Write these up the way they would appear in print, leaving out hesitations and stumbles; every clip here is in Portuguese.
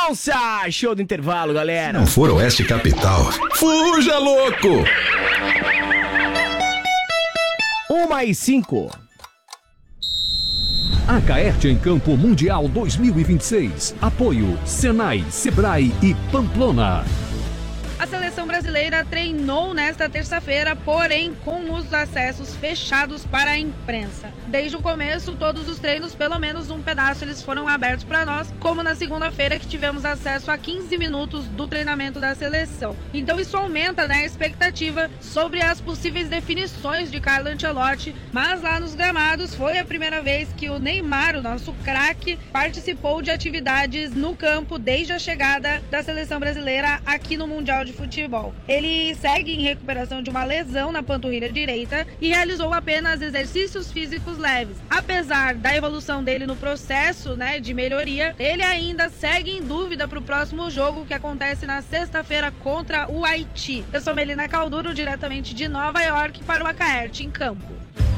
responsa! Show do intervalo, galera. Se não for Oeste Capital, fuja, louco! 1h05. A Caerte em Campo Mundial 2026. Apoio Senai, Sebrae e Pamplona. A seleção brasileira treinou nesta terça-feira, porém com os acessos fechados para a imprensa. Desde o começo, todos os treinos, pelo menos um pedaço, eles foram abertos para nós, como na segunda-feira que tivemos acesso a 15 minutos do treinamento da seleção. Então isso aumenta, né, a expectativa sobre as possíveis definições de Carlo Ancelotti, mas lá nos gramados foi a primeira vez que o Neymar, o nosso craque, participou de atividades no campo desde a chegada da seleção brasileira aqui no Mundial de Futebol. Ele segue em recuperação de uma lesão na panturrilha direita e realizou apenas exercícios físicos leves. Apesar da evolução dele no processo, né, de melhoria, ele ainda segue em dúvida para o próximo jogo que acontece na sexta-feira contra o Haiti. Eu sou Melina Calduro, diretamente de Nova York para o Acaerte em Campo.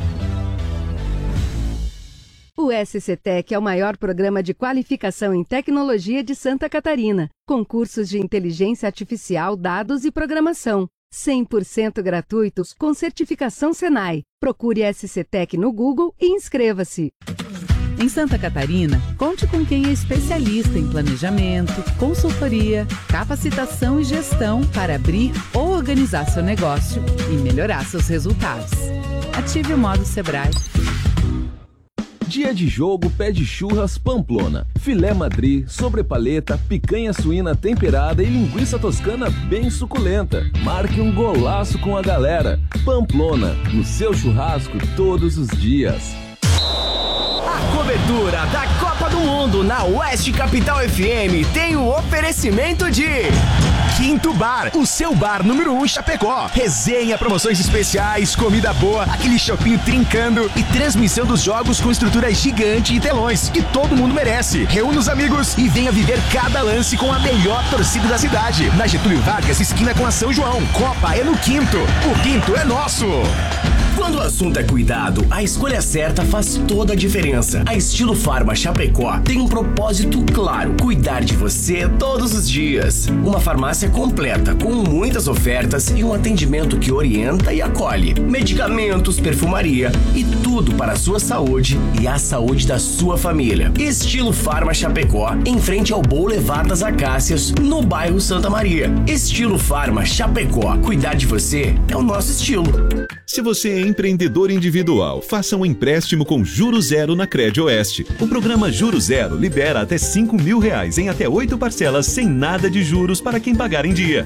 O SCTech é o maior programa de qualificação em tecnologia de Santa Catarina, com cursos de inteligência artificial, dados e programação. 100% gratuitos com certificação Senai. Procure SCTech no Google e inscreva-se. Em Santa Catarina, conte com quem é especialista em planejamento, consultoria, capacitação e gestão para abrir ou organizar seu negócio e melhorar seus resultados. Ative o modo Sebrae. Dia de jogo pede churras Pamplona. Filé madri, sobrepaleta, picanha suína temperada e linguiça toscana bem suculenta. Marque um golaço com a galera. Pamplona, no seu churrasco todos os dias. A cobertura da Copa do Mundo na Oeste Capital FM tem o oferecimento de Quinto Bar, o seu bar número 1 em Chapecó. Resenha, promoções especiais, comida boa, aquele shopping trincando e transmissão dos jogos com estrutura gigante e telões que todo mundo merece. Reúna os amigos e venha viver cada lance com a melhor torcida da cidade. Na Getúlio Vargas, esquina com a São João. Copa é no Quinto. O Quinto é nosso. Quando o assunto é cuidado, a escolha certa faz toda a diferença. A Estilo Farma Chapecó tem um propósito claro: cuidar de você todos os dias. Uma farmácia completa, com muitas ofertas e um atendimento que orienta e acolhe. Medicamentos, perfumaria e tudo para a sua saúde e a saúde da sua família. Estilo Farma Chapecó, em frente ao Boulevard das Acácias, no bairro Santa Maria. Estilo Farma Chapecó. Cuidar de você é o nosso estilo. Se você é empreendedor individual, faça um empréstimo com juros zero na Crédito Oeste. O programa Juros Zero libera até R$5.000 em até 8 parcelas sem nada de juros para quem pagar em dia.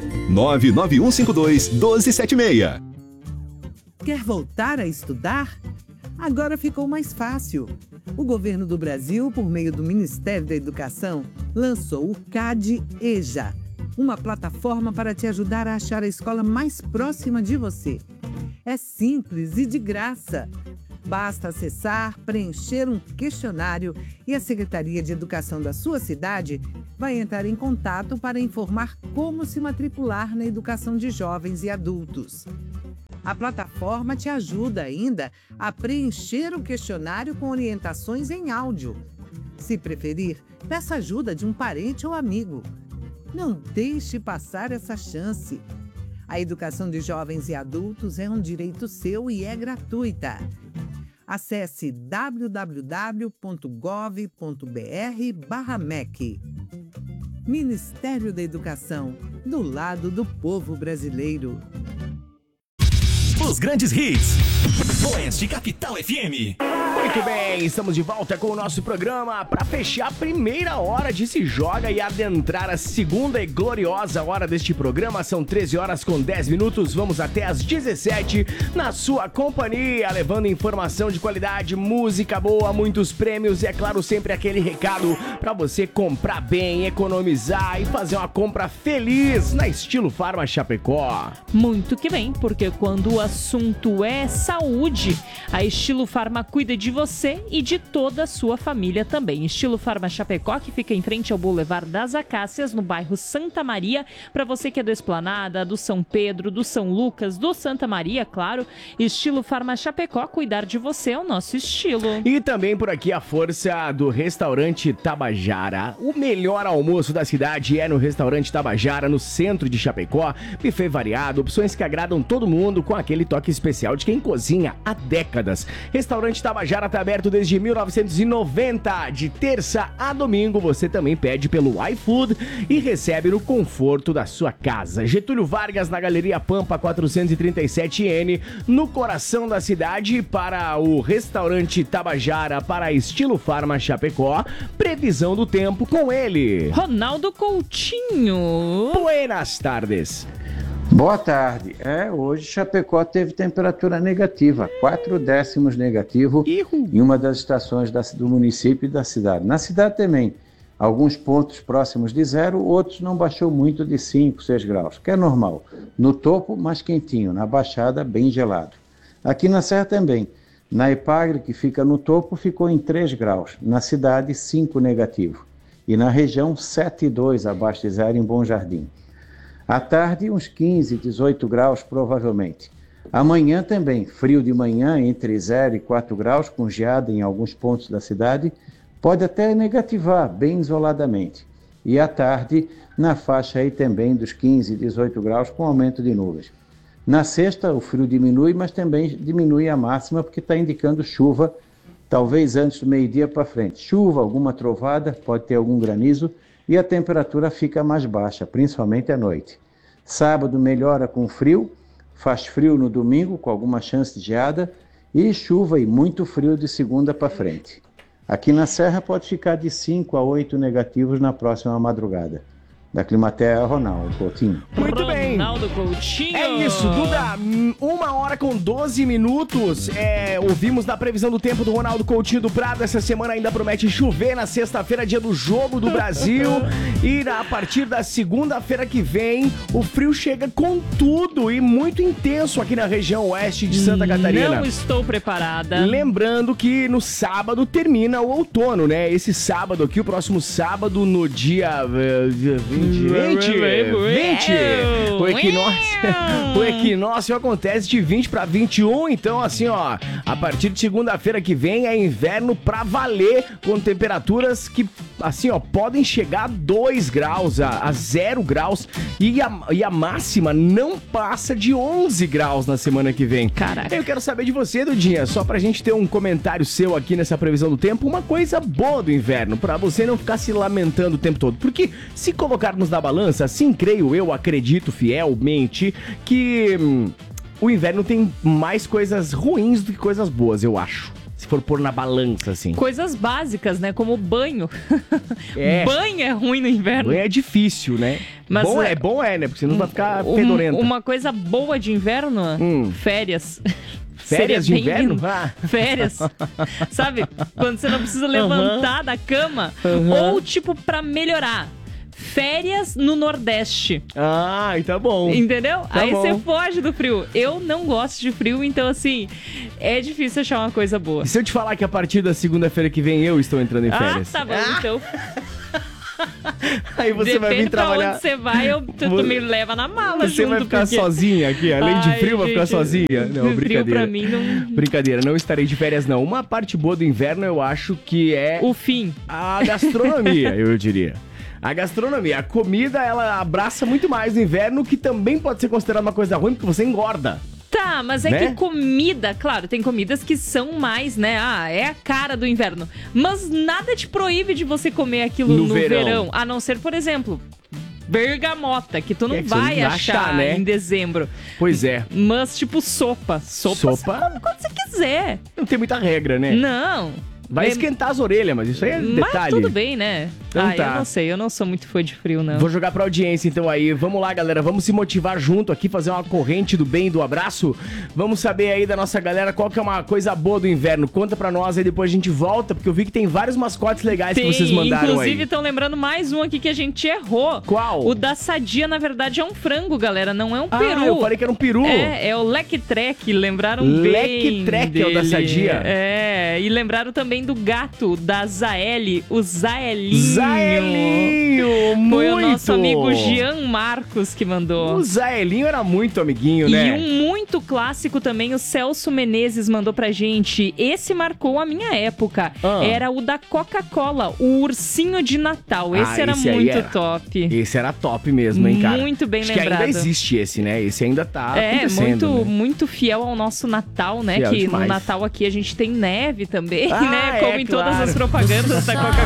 99152-1276. Quer voltar a estudar? Agora ficou mais fácil. O governo do Brasil, por meio do Ministério da Educação, lançou o CAD-EJA, uma plataforma para te ajudar a achar a escola mais próxima de você. É simples e de graça. Basta acessar, preencher um questionário e a Secretaria de Educação da sua cidade vai entrar em contato para informar como se matricular na educação de jovens e adultos. A plataforma te ajuda ainda a preencher o questionário com orientações em áudio. Se preferir, peça ajuda de um parente ou amigo. Não deixe passar essa chance. A educação de jovens e adultos é um direito seu e é gratuita. Acesse www.gov.br/MEC. Ministério da Educação, do lado do povo brasileiro. Os grandes hits. Oeste Capital FM. Muito bem, estamos de volta com o nosso programa para fechar a primeira hora de Se Joga e adentrar a segunda e gloriosa hora deste programa. São 13 horas com 10 minutos, vamos até às 17 na sua companhia, levando informação de qualidade, música boa, muitos prêmios e, é claro, sempre aquele recado para você comprar bem, economizar e fazer uma compra feliz na Estilo Farma Chapecó. Muito que bem, porque quando o assunto é saúde, saúde. A Estilo Farma cuida de você e de toda a sua família também. Estilo Farma Chapecó, que fica em frente ao Boulevard das Acácias, no bairro Santa Maria. Para você que é do Esplanada, do São Pedro, do São Lucas, do Santa Maria, claro. Estilo Farma Chapecó, cuidar de você é o nosso estilo. E também por aqui a força do Restaurante Tabajara. O melhor almoço da cidade é no Restaurante Tabajara, no centro de Chapecó. Buffet variado, opções que agradam todo mundo com aquele toque especial de quem cozinha há décadas. Restaurante Tabajara está aberto desde 1990. De terça a domingo você também pede pelo iFood e recebe no conforto da sua casa. Getúlio Vargas na Galeria Pampa 437N, no coração da cidade. Para o Restaurante Tabajara, para Estilo Farma Chapecó, previsão do tempo com ele, Ronaldo Coutinho. Buenas tardes. Boa tarde. Hoje Chapecó teve temperatura negativa, 4 décimos negativo em uma das estações do município e da cidade. Na cidade também, alguns pontos próximos de zero, outros não baixou muito, de 5, 6 graus, que é normal. No topo, mais quentinho, na baixada, bem gelado. Aqui na Serra também, na Ipagre, que fica no topo, ficou em 3 graus, na cidade 5 negativo, e na região 7,2 abaixo de zero em Bom Jardim. À tarde, uns 15, 18 graus provavelmente. Amanhã também, frio de manhã, entre 0 e 4 graus, com geada em alguns pontos da cidade, pode até negativar, bem isoladamente. E à tarde, na faixa aí também dos 15, 18 graus, com aumento de nuvens. Na sexta, o frio diminui, mas também diminui a máxima, porque está indicando chuva, talvez antes do meio-dia para frente. Chuva, alguma trovada, pode ter algum granizo, e a temperatura fica mais baixa, principalmente à noite. Sábado melhora com frio, faz frio no domingo, com alguma chance de geada, e chuva e muito frio de segunda para frente. Aqui na Serra pode ficar de 5 a 8 negativos na próxima madrugada. Da Climaterra, Ronaldo Coutinho. Muito bem. Ronaldo Coutinho. É isso, Duda. 1h com 12. Ouvimos da previsão do tempo do Ronaldo Coutinho do Prado. Essa semana ainda promete chover na sexta-feira, dia do Jogo do Brasil. E a partir da segunda-feira que vem, o frio chega com tudo e muito intenso aqui na região oeste de Santa Catarina. Não estou preparada. Lembrando que no sábado termina o outono, né? Esse sábado aqui, o próximo sábado, no dia 20. O equinócio acontece de 20 para 21, então assim, ó, a partir de segunda-feira que vem é inverno pra valer, com temperaturas que, assim, ó, podem chegar a 2 graus, a 0 graus, e a máxima não passa de 11 graus na semana que vem. Caraca. Eu quero saber de você, Dudinha, só pra gente ter um comentário seu aqui nessa previsão do tempo, uma coisa boa do inverno, pra você não ficar se lamentando o tempo todo, porque se colocarmos na balança, sim, creio eu, acredito fielmente que o inverno tem mais coisas ruins do que coisas boas, eu acho. Se for pôr na balança, assim. Coisas básicas, né? Como banho. Banho é ruim no inverno. Banho é difícil, né? Mas bom, né? Porque senão vai ficar fedorento. Uma coisa boa de inverno, férias. Férias de inverno? Férias. Sabe? Quando você não precisa levantar da cama. Ou, tipo, pra melhorar. Férias no Nordeste. Ah, tá bom. Entendeu? Tá aí bom. você foge do frio. Eu não gosto de frio, então assim, é difícil achar uma coisa boa. E se eu te falar que a partir da segunda-feira que vem eu estou entrando em férias? Ah, tá bom, então. Aí você vai vir trabalhar. Pra onde você vai, tu me leva na mala Você junto. vai ficar sozinha aqui, além de frio, vai ficar sozinha. Não, brincadeira. Frio pra mim não... Brincadeira, não estarei de férias não. Uma parte boa do inverno eu acho que é... o fim. A gastronomia, eu diria. A gastronomia, a comida, ela abraça muito mais no inverno, que também pode ser considerada uma coisa ruim, porque você engorda. Tá, mas é que comida, claro, tem comidas que são mais, né? É a cara do inverno. Mas nada te proíbe de você comer aquilo no verão. A não ser, por exemplo, bergamota, que tu não vai achar, né, em dezembro. Pois é. Mas, tipo, sopa. Sopa você come quando você quiser. Não tem muita regra, né? Não. Vai esquentar as orelhas, mas isso aí é detalhe. Mas tudo bem, né? Então tá. Eu não sei, eu não sou muito fã de frio, não. Vou jogar pra audiência então aí. Vamos lá, galera, vamos se motivar junto aqui, fazer uma corrente do bem e do abraço. Vamos saber aí da nossa galera qual que é uma coisa boa do inverno. Conta pra nós aí, depois a gente volta, porque eu vi que tem vários mascotes legais que vocês mandaram inclusive, aí. estão lembrando mais um aqui que a gente errou. Qual? O da Sadia, na verdade, é um frango, galera, não é um peru. Eu falei que era um peru. É o Leque Trek, lembraram bem Leque Trek é o da Sadia? É, e lembraram também do gato da Zaeli, o Zaelinho. Zaelinho, Foi muito! o nosso amigo Jean Marcos que mandou. O Zaelinho era muito amiguinho, né? E um muito clássico também, o Celso Menezes mandou pra gente. Esse marcou a minha época. Era o da Coca-Cola, o ursinho de Natal. Esse era muito top. Esse era top mesmo, hein, cara? Muito bem lembrado. lembrado. Que ainda existe esse, né? Esse ainda tá acontecendo, muito fiel ao nosso Natal, né? Fiel que demais. no Natal aqui a gente tem neve também, né? É, Como em todas claro. as propagandas da Coca-Cola.